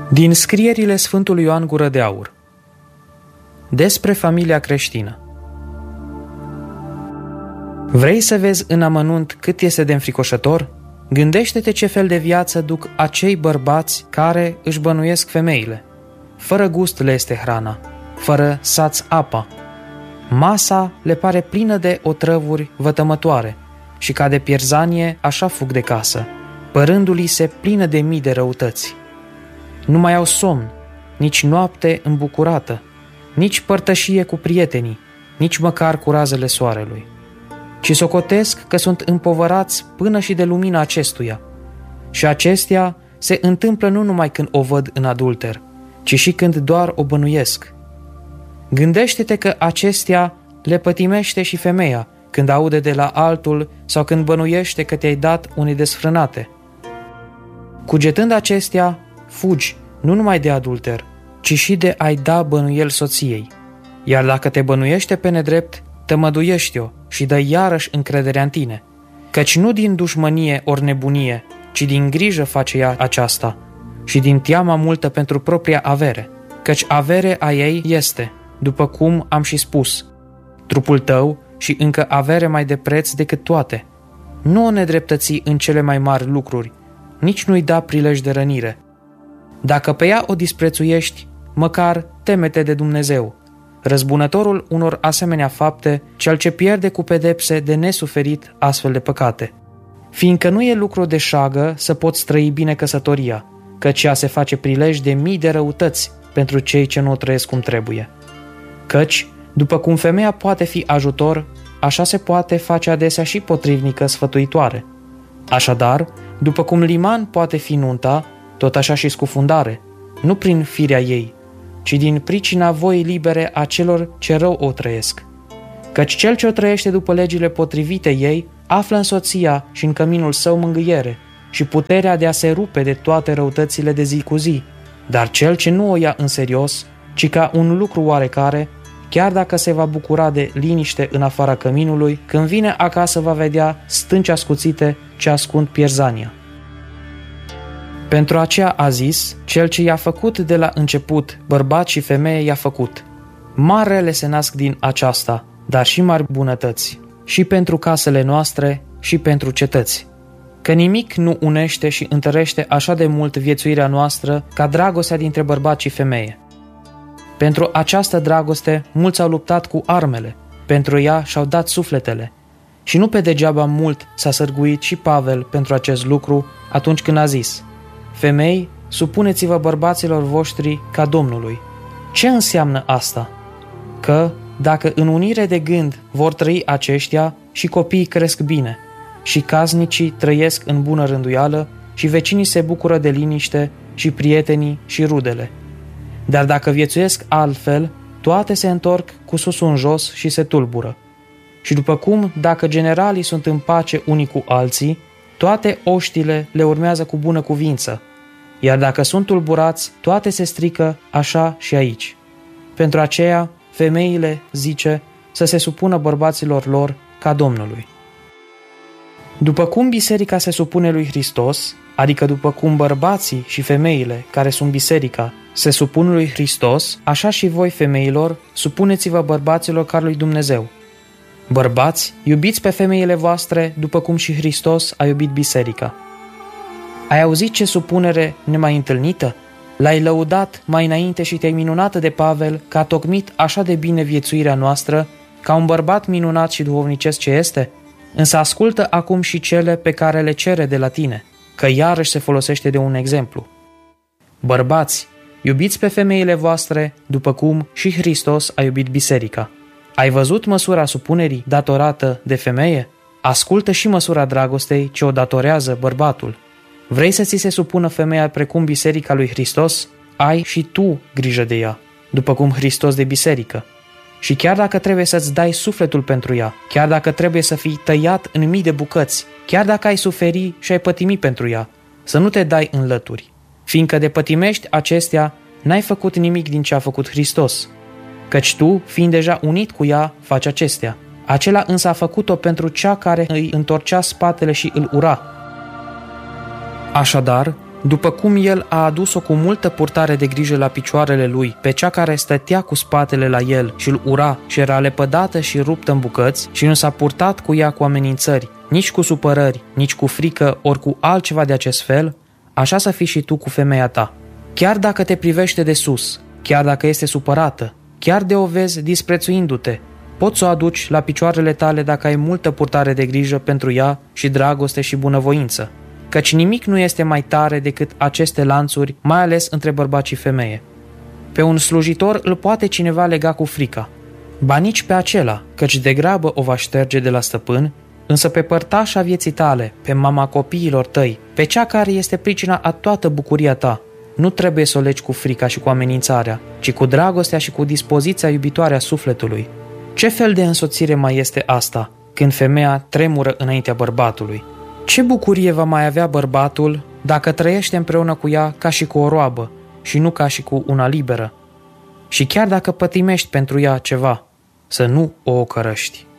Din scrierile Sfântului Ioan Gură de Aur despre familia creștină. Vrei să vezi în amănunt cât este de înfricoșător? Gândește-te ce fel de viață duc acei bărbați care își bănuiesc femeile. Fără gust le este hrana, fără saț apa. Masa le pare plină de otrăvuri vătămătoare și ca de pierzanie așa fug de casă, părându-li se plină de mii de răutăți. Nu mai au somn, nici noapte îmbucurată, nici părtășie cu prietenii, nici măcar cu razele soarelui, ci socotesc că sunt împovărați până și de lumina acestuia. Și acestea se întâmplă nu numai când o văd în adulter, ci și când doar o bănuiesc. Gândește-te că acestea le pătimește și femeia când aude de la altul sau când bănuiește că te-ai dat unei desfrânate. Cugetând acestea, fugi nu numai de adulter, ci și de a-i da bănuiel soției. Iar dacă te bănuiește pe nedrept, tămăduiește-o și dă iarăși încrederea în tine. Căci nu din dușmănie ori nebunie, ci din grijă face ea aceasta și din teama multă pentru propria avere. Căci avere a ei este, după cum am și spus, trupul tău și încă avere mai de preț decât toate. Nu o nedreptăți în cele mai mari lucruri, nici nu-i da prilej de rănire. Dacă pe ea o disprețuiești, măcar teme-te de Dumnezeu, răzbunătorul unor asemenea fapte, cel ce pierde cu pedepse de nesuferit astfel de păcate. Fiindcă nu e lucru de șagă să poți trăi bine căsătoria, căci ea se face prilej de mii de răutăți pentru cei ce nu o trăiesc cum trebuie. Căci, după cum femeia poate fi ajutor, așa se poate face adesea și potrivnică sfătuitoare. Așadar, după cum liman poate fi nunta, tot așa și scufundare, nu prin firea ei, ci din pricina voii libere a celor ce rău o trăiesc. Căci cel ce o trăiește după legile potrivite ei, află în soția și în căminul său mângâiere și puterea de a se rupe de toate răutățile de zi cu zi, dar cel ce nu o ia în serios, ci ca un lucru oarecare, chiar dacă se va bucura de liniște în afara căminului, când vine acasă va vedea stânci ascuțite ce ascund pierzania. Pentru aceea a zis, cel ce i-a făcut de la început, bărbat și femeie i-a făcut. Marele se nasc din aceasta, dar și mari bunătăți, și pentru casele noastre și pentru cetăți. Că nimic nu unește și întărește așa de mult viețuirea noastră ca dragostea dintre bărbat și femeie. Pentru această dragoste mulți au luptat cu armele, pentru ea și-au dat sufletele. Și nu pe degeaba mult s-a sârguit și Pavel pentru acest lucru atunci când a zis: Femei, supuneți-vă bărbaților voștri ca Domnului. Ce înseamnă asta? Că, dacă în unire de gând vor trăi aceștia, și copiii cresc bine, și casnicii trăiesc în bună rânduială, și vecinii se bucură de liniște, și prietenii și rudele. Dar dacă viețuiesc altfel, toate se întorc cu susul în jos și se tulbură. Și după cum, dacă generalii sunt în pace unii cu alții, toate oștile le urmează cu bună cuvință, iar dacă sunt tulburați, toate se strică așa și aici. Pentru aceea, femeile, zice, să se supună bărbaților lor ca Domnului. După cum biserica se supune lui Hristos, adică după cum bărbații și femeile care sunt biserica se supun lui Hristos, așa și voi, femeilor, supuneți-vă bărbaților ca lui Dumnezeu. Bărbați, iubiți pe femeile voastre după cum și Hristos a iubit biserica. Ai auzit ce supunere nemai întâlnită? L-ai lăudat mai înainte și te-ai minunată de Pavel că a tocmit așa de bine viețuirea noastră, ca un bărbat minunat și duhovnicesc ce este? Însă ascultă acum și cele pe care le cere de la tine, că iarăși se folosește de un exemplu. Bărbați, iubiți pe femeile voastre după cum și Hristos a iubit biserica. Ai văzut măsura supunerii datorată de femeie? Ascultă și măsura dragostei ce o datorează bărbatul. Vrei să ți se supună femeia precum biserica lui Hristos? Ai și tu grijă de ea, după cum Hristos de biserică. Și chiar dacă trebuie să-ți dai sufletul pentru ea, chiar dacă trebuie să fii tăiat în mii de bucăți, chiar dacă ai suferi și ai pătimi pentru ea, să nu te dai în lături, fiindcă de pătimești acestea n-ai făcut nimic din ce a făcut Hristos. Căci tu, fiind deja unit cu ea, faci acestea. Acela însă a făcut-o pentru cea care îi întorcea spatele și îl ura. Așadar, După cum el a adus-o cu multă purtare de grijă la picioarele lui, pe cea care stătea cu spatele la el și îl ura și era lepădată și ruptă în bucăți și nu s-a purtat cu ea cu amenințări, nici cu supărări, nici cu frică, ori cu altceva de acest fel, așa să fii și tu cu femeia ta. Chiar dacă te privește de sus, chiar dacă este supărată, chiar de o vezi disprețuindu-te, poți să o aduci la picioarele tale dacă ai multă purtare de grijă pentru ea și dragoste și bunăvoință, căci nimic nu este mai tare decât aceste lanțuri, mai ales între bărbat și femeie. Pe un slujitor îl poate cineva lega cu frica, ba nici pe acela, căci degrabă o va șterge de la stăpân, însă pe părtașa vieții tale, pe mama copiilor tăi, pe cea care este pricina a toată bucuria ta, nu trebuie să o legi cu frica și cu amenințarea, ci cu dragostea și cu dispoziția iubitoare a sufletului. Ce fel de însoțire mai este asta, când femeia tremură înaintea bărbatului? Ce bucurie va mai avea bărbatul dacă trăiește împreună cu ea ca și cu o roabă și nu ca și cu una liberă? Și chiar dacă pătimești pentru ea ceva, să nu o ocărăști.